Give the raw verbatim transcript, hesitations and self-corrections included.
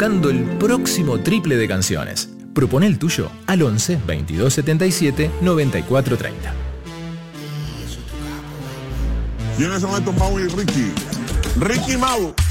buscando el próximo triple de canciones. Propone el tuyo al once, veintidós setenta y siete, noventa y cuatro treinta. Y en ese momento Mau y Ricky. Ricky Mau.